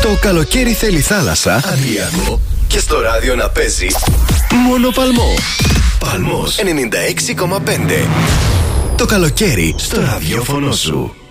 Το καλοκαίρι θέλει θάλασσα, Αδριακό και στο ράδιο να παίζει μόνο Παλμό. Παλμός 96,5. Το καλοκαίρι στο ραδιόφωνο σου.